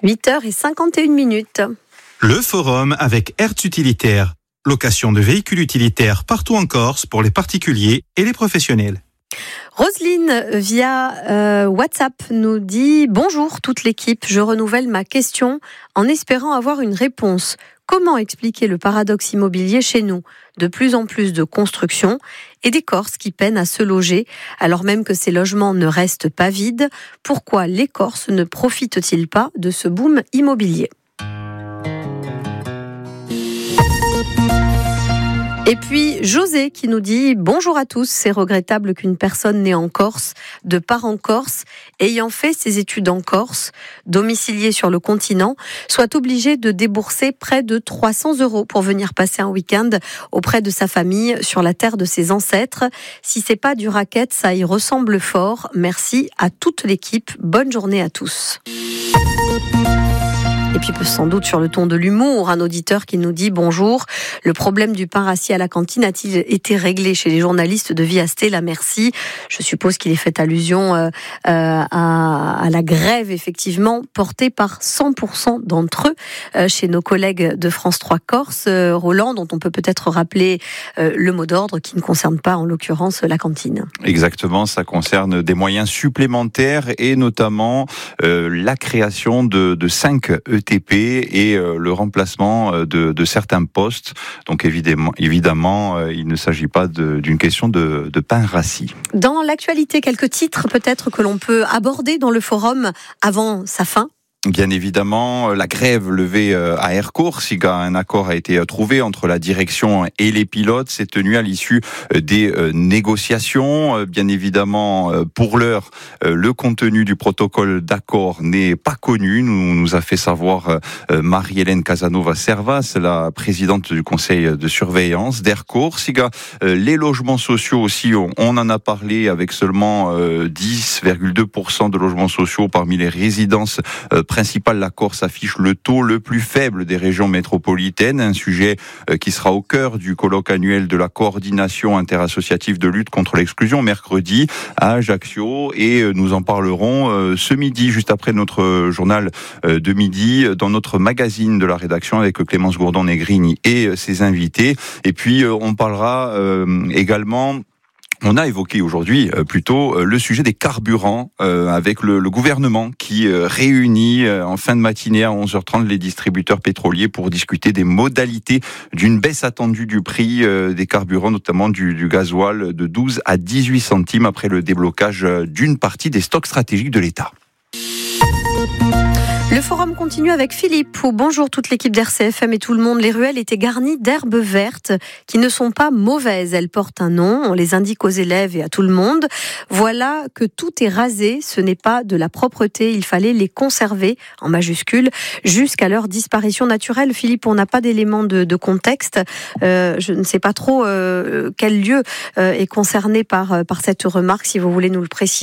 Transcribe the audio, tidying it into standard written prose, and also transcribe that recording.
8h51. Le forum avec Hertz Utilitaire. Location de véhicules utilitaires partout en Corse pour les particuliers et les professionnels. Roselyne, via WhatsApp, nous dit « Bonjour toute l'équipe, je renouvelle ma question en espérant avoir une réponse. Comment expliquer le paradoxe immobilier chez nous ? De plus en plus de constructions et des Corses qui peinent à se loger, alors même que ces logements ne restent pas vides. Pourquoi les Corses ne profitent-ils pas de ce boom immobilier ?» Et puis José qui nous dit « Bonjour à tous, c'est regrettable qu'une personne née en Corse, de parents corse, ayant fait ses études en Corse, domiciliée sur le continent, soit obligée de débourser près de 300 € pour venir passer un week-end auprès de sa famille sur la terre de ses ancêtres. Si c'est pas du racket, ça y ressemble fort. Merci à toute l'équipe. Bonne journée à tous. » Et puis sans doute sur le ton de l'humour, un auditeur qui nous dit « Bonjour, le problème du pain rassis à la cantine a-t-il été réglé chez les journalistes de Via Stella ? Merci ». Je suppose qu'il est fait allusion à la grève, effectivement, portée par 100% d'entre eux chez nos collègues de France 3 Corse. Roland, dont on peut peut-être rappeler le mot d'ordre qui ne concerne pas, en l'occurrence, la cantine. Exactement, ça concerne des moyens supplémentaires et notamment la création de 5 ETP et le remplacement de certains postes. Donc évidemment, il ne s'agit pas d'une question de pain rassis. Dans l'actualité, quelques titres peut-être que l'on peut aborder dans le forum avant sa fin. Bien évidemment, la grève levée à Air Corsica, un accord a été trouvé entre la direction et les pilotes. C'est tenu à l'issue des négociations. Bien évidemment, pour l'heure, le contenu du protocole d'accord n'est pas connu. Nous a fait savoir Marie-Hélène Casanova-Servas, la présidente du conseil de surveillance d'Air Corsica. Les logements sociaux aussi, on en a parlé, avec seulement 10,2% de logements sociaux parmi les résidences principale, la Corse affiche le taux le plus faible des régions métropolitaines, un sujet qui sera au cœur du colloque annuel de la coordination interassociative de lutte contre l'exclusion mercredi à Ajaccio, et nous en parlerons ce midi, juste après notre journal de midi, dans notre magazine de la rédaction avec Clémence Gourdon-Negrini et ses invités. Et puis on parlera également. On a évoqué aujourd'hui plutôt le sujet des carburants avec le gouvernement qui réunit en fin de matinée à 11h30 les distributeurs pétroliers pour discuter des modalités d'une baisse attendue du prix des carburants, notamment du gasoil, de 12 à 18 centimes après le déblocage d'une partie des stocks stratégiques de l'État. Le forum continue avec Philippe. Bonjour toute l'équipe d'RCFM et tout le monde. Les ruelles étaient garnies d'herbes vertes qui ne sont pas mauvaises. Elles portent un nom, on les indique aux élèves et à tout le monde. Voilà que tout est rasé, ce n'est pas de la propreté. Il fallait les conserver, en majuscule, jusqu'à leur disparition naturelle. Philippe, on n'a pas d'éléments de contexte. Je ne sais pas trop quel lieu est concerné par cette remarque, si vous voulez nous le préciser.